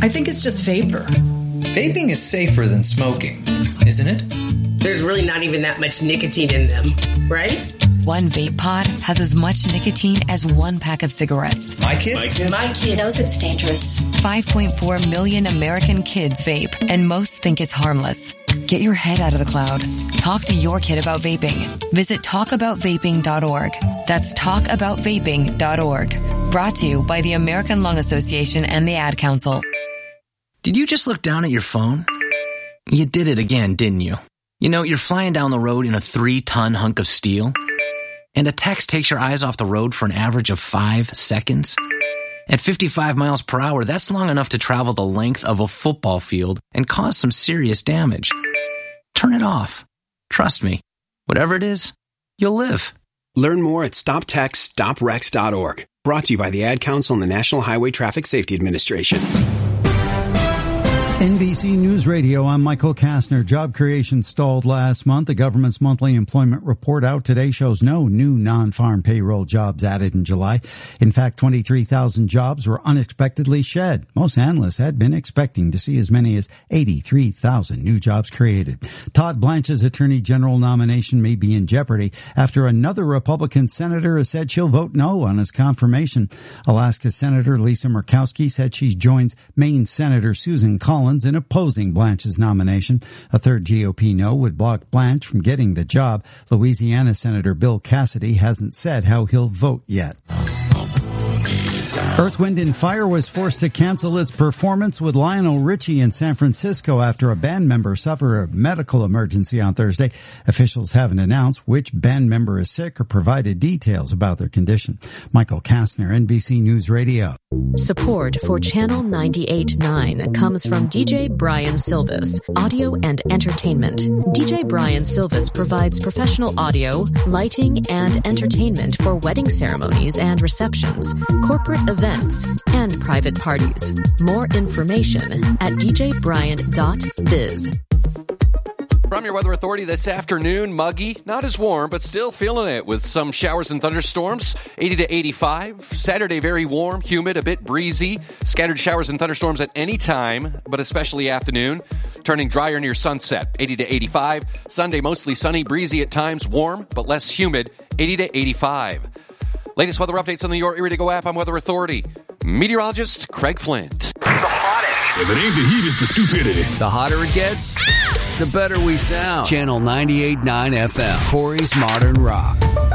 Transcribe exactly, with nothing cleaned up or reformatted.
I think it's just vapor. Vaping is safer than smoking, isn't it? There's really not even that much nicotine in them, right? One vape pod has as much nicotine as one pack of cigarettes. My kid? My kid, My kid knows it's dangerous. five point four million American kids vape, and most think it's harmless. Get your head out of the cloud. Talk to your kid about vaping. Visit talk about vaping dot org. That's talk about vaping dot org. Brought to you by the American Lung Association and the Ad Council. Did you just look down at your phone? You did it again, didn't you? You know, you're flying down the road in a three-ton hunk of steel, and a text takes your eyes off the road for an average of five seconds. At fifty-five miles per hour, that's long enough to travel the length of a football field and cause some serious damage. Turn it off. Trust me, whatever it is, you'll live. Learn more at stop text stop wrecks dot org. Brought to you by the Ad Council and the National Highway Traffic Safety Administration. N B C News Radio, I'm Michael Kastner. Job creation stalled last month. The government's monthly employment report out today shows no new non-farm payroll jobs added in July. In fact, twenty-three thousand jobs were unexpectedly shed. Most analysts had been expecting to see as many as eighty-three thousand new jobs created. Todd Blanche's Attorney General nomination may be in jeopardy after another Republican senator has said she'll vote no on his confirmation. Alaska Senator Lisa Murkowski said she joins Maine Senator Susan Collins in opposing Blanche's nomination. A third G O P no would block Blanche from getting the job. Louisiana Senator Bill Cassidy hasn't said how he'll vote yet. Earth, Wind and Fire was forced to cancel its performance with Lionel Richie in San Francisco after a band member suffered a medical emergency on Thursday. Officials haven't announced which band member is sick or provided details about their condition. Michael Kastner, N B C News Radio. Support for Channel ninety-eight point nine comes from D J Brian Silvis, audio and entertainment. D J Brian Silvis provides professional audio, lighting, and entertainment for wedding ceremonies and receptions, corporate events, and private parties. More information at d j bryant dot biz. From your Weather Authority this afternoon, muggy, not as warm, but still feeling it with some showers and thunderstorms, eighty to eighty-five. Saturday, very warm, humid, a bit breezy. Scattered showers and thunderstorms at any time, but especially afternoon. Turning drier near sunset, eighty to eighty-five. Sunday, mostly sunny, breezy at times, warm, but less humid, eighty to eighty-five. Latest weather updates on the Your Erie to Go app on Weather Authority. Meteorologist Craig Flint. If it ain't the heat, it's the stupidity. The hotter it gets, the better we sound. Channel ninety-eight point nine F M, Corey's Modern Rock.